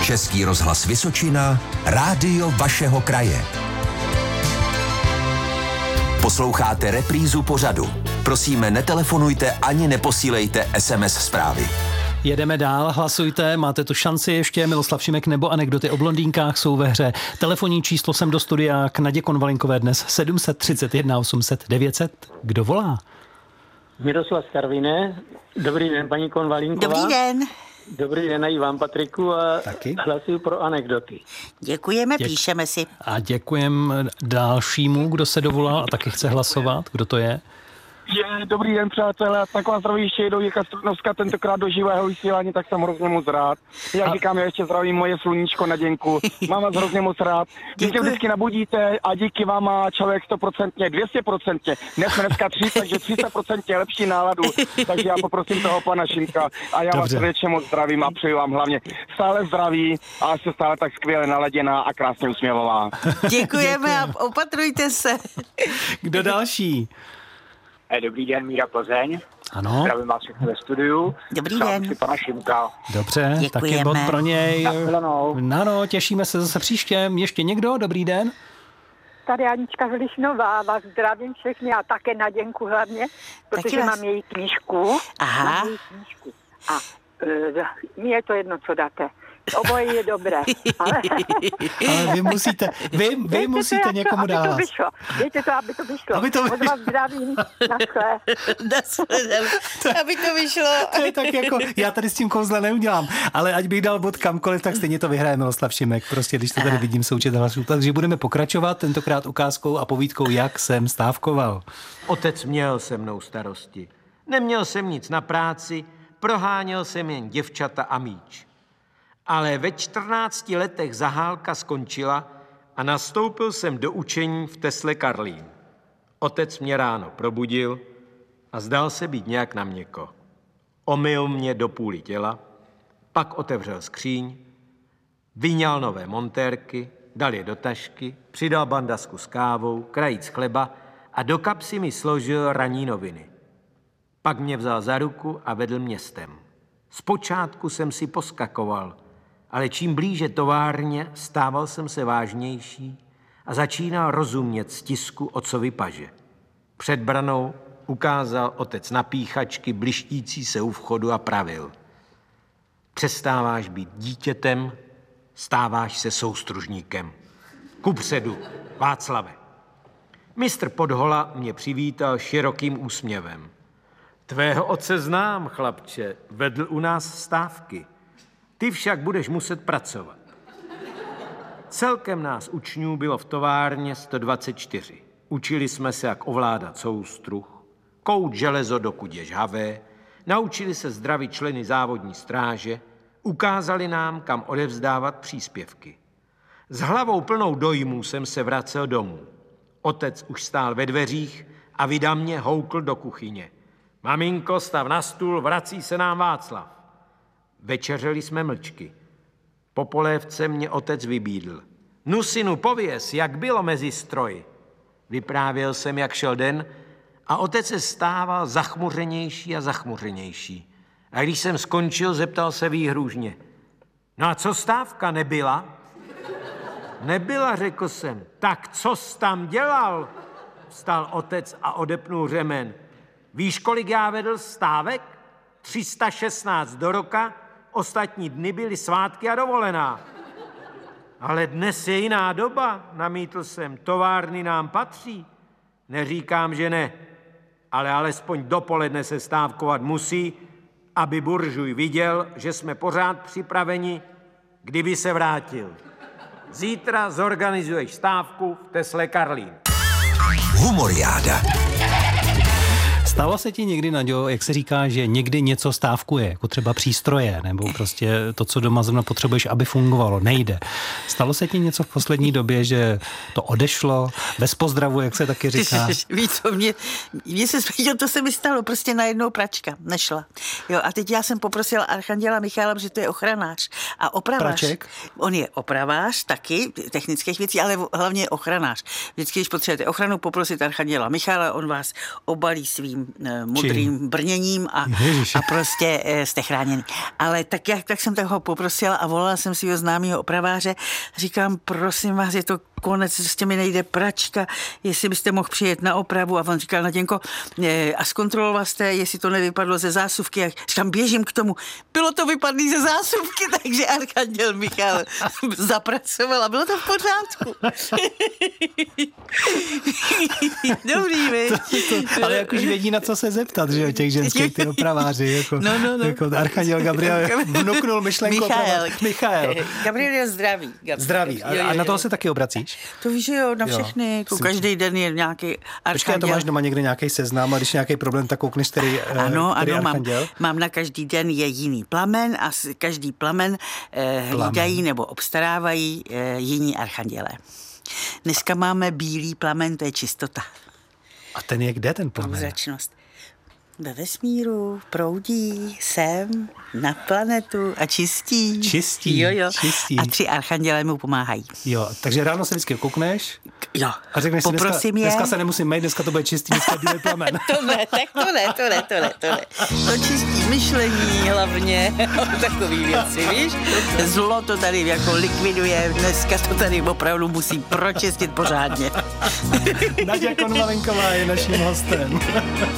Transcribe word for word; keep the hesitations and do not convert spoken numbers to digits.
Český rozhlas Vysočina, rádio vašeho kraje. Posloucháte reprízu pořadu. Prosíme, netelefonujte ani neposílejte es em es zprávy. Jedeme dál, hlasujte, máte tu šanci ještě. Miloslav Šimek nebo anekdoty o blondýnkách jsou ve hře. Telefonní číslo sem do studia k Nadě Konvalinkové dnes sedm set třicet jedna osm set devět set. Kdo volá? Miroslav Karviné. Dobrý den, paní Konvalinková. Dobrý den. Dobrý den i vám, Patriku, a Taky. hlasuju pro anekdoty. Děkujeme, Děk- píšeme si. A děkujem dalšímu, kdo se dovolal a taky chce hlasovat. Kdo to je? Je, dobrý den, přátelé, tak vás zdraví ještě jednou Jirka Strudnovská, tentokrát do živého vysílání, tak jsem hrozně moc rád. Jak A- říkám, já ještě zdravím moje sluníčko Naděnku, mám vás hrozně moc rád. Vy mě Děkuji. vždycky nabudíte a díky vám má člověk sto procent, dvě stě procent, dnes jsme dneska tři, takže tři sta procent lepší náladu, takže já poprosím toho pana Šimka a já Dobře. vás srdečně moc zdravím a přeju vám hlavně stále zdraví a jste stále tak skvěle naladěná a krásně usměvavá. Děkujeme a opatrujte se. Kdo další? Dobrý den, Míra Plzeň. Ano, Zdravím vás všechny ve studiu. Dobrý Přál den. si pana Šimka. dobře, taky Děkujeme. bod pro něj. Nashledanou. Ano, těšíme se zase příště. Ještě někdo? Dobrý den. Tady Anička Zlišnová, vás zdravím všechny a také Naděnku hlavně, protože vás- mám její knížku. Aha. Mám její knížku. A e, mně je to jedno, co dáte. Oboje je dobré. Ale, Ale vy musíte, vy, vy Dejte musíte to, jak někomu to, aby dát. to vyšlo. Dejte to, aby to vyšlo. Aby to Moc vyšlo. vás zdravím. Naschle. Nashledanou. Aby to vyšlo. To je tak jako, já tady s tím kouzle neudělám, ale ať bych dal bod kamkoliv, tak stejně to vyhraje Miloslav Šimek, prostě když to tady vidím součet hlasů. Takže budeme pokračovat tentokrát ukázkou a povídkou, jak jsem stávkoval. Otec měl se mnou starosti. Neměl jsem nic na práci, proháněl jsem jen děvčata a míč. Ale ve čtrnácti letech zahálka skončila a nastoupil jsem do učení v Tesle Karlín. Otec mě ráno probudil a zdal se být nějak na měko. Omyl mě do půli těla, pak otevřel skříň, vyňal nové montérky, dal je do tašky, přidal bandasku s kávou, krajíc chleba a do kapsy mi složil ranní noviny. Pak mě vzal za ruku a vedl městem. Zpočátku jsem si poskakoval, ale čím blíže továrně, stával jsem se vážnější a začínal rozumět stisku otcovy paže. Před branou ukázal otec na píchačky blištící se u vchodu a pravil. Přestáváš být dítětem, stáváš se soustružníkem. Kupředu, Václave. Mistr Podhola mě přivítal širokým úsměvem. Tvého otce znám, chlapče, vedl u nás stávky. Ty však budeš muset pracovat. Celkem nás učňů bylo v továrně sto dvacet čtyři. Učili jsme se, jak ovládat soustruh, kout železo, dokud je žhavé, naučili se zdravit členy závodní stráže, ukázali nám, kam odevzdávat příspěvky. S hlavou plnou dojmů jsem se vracel domů. Otec už stál ve dveřích a vida mě houkl do kuchyně. Maminko, stav na stůl, vrací se nám Václav. Večeřeli jsme mlčky. Po polévce mě otec vybídl. Nu, synu, pověz, jak bylo mezi stroji. Vyprávěl jsem, jak šel den a otec se stával zachmuřenější a zachmuřenější. A když jsem skončil, zeptal se výhrůžně. No a co stávka, nebyla? Nebyla, řekl jsem. Tak co jsi tam dělal? Vstal otec a odepnul řemen. Víš, kolik já vedl stávek? tři sta šestnáct do roka, ostatní dny byly svátky a dovolená. Ale dnes je jiná doba, namítl jsem, továrny nám patří. Neříkám, že ne, ale alespoň dopoledne se stávkovat musí, aby buržuj viděl, že jsme pořád připraveni, kdyby se vrátil. Zítra zorganizuješ stávku v Tesle Karlín. Humoriáda. Stalo se ti někdy, Naďo, jak se říká, že někdy něco stávkuje, jako třeba přístroje, nebo prostě to, co doma zrovna potřebuješ, aby fungovalo, nejde. Stalo se ti něco v poslední době, že to odešlo, bez pozdravu, jak se taky říká? Víš co, mě, mě se spíš, to se mi stalo, prostě najednou pračka nešla. Jo, a teď já jsem poprosila archanděla Michala, že to je ochranář a opravář. Praček? On je opravář taky, technických věcí, ale hlavně je ochranář. Vždycky, když potřebujete ochranu, poprosit archanděla Michala, on vás obalí svým tím e, modrým Čím? brněním a, a prostě e, jste chráněni. Ale tak, jak, tak jsem toho poprosila a volala jsem svého známého opraváře. Říkám, prosím vás, je to konec, prostě mi nejde pračka, jestli byste mohl přijet na opravu. A on říkal, Naděnko, e, a zkontroloval jste, jestli to nevypadlo ze zásuvky. A říkám, běžím k tomu. Bylo to vypadlý ze zásuvky, takže archanděl Michal zapracoval a bylo to v pořádku. Dobrý, víš? Ale jak už vědí, na co se zeptat, že jo, těch ženských ty opraváři, jako, no, no, no. jako archanděl Gabriel vnuknul myšlenku. Michael. Michael. Gabriel je zdravý. Gabriel. Zdravý. A, jo, jo, a na toho se taky obracíš? To víš, že jo, na všechny. Jako každý den je nějaký archanděl. Počkej, to máš doma někde nějaký seznam a když nějaký problém, tak koukneš, který, ano, který ano, archanděl? Mám, mám na každý den je jiný plamen a každý plamen eh, hlídají nebo obstarávají eh, jiní archandělé. Dneska máme bílý plamen, to je čistota. A ten je kde, ten plamen? Průzračnost. Ve vesmíru proudí sem na planetu a čistí. Čistí, jo, jo. čistí. A tři archandělé mu pomáhají. Jo, takže ráno se vždycky koukneš jo. a řekneš si, dneska, dneska se nemusím mít, dneska to bude čistý, dneska je bílý plamen. To ne, tak to ne, to ne, to ne, to ne. To čistí myšlení hlavně, takový věci, víš? Zlo to tady jako likviduje, dneska to tady opravdu musí pročistit pořádně. Naděja Konvalinková je naším hostem.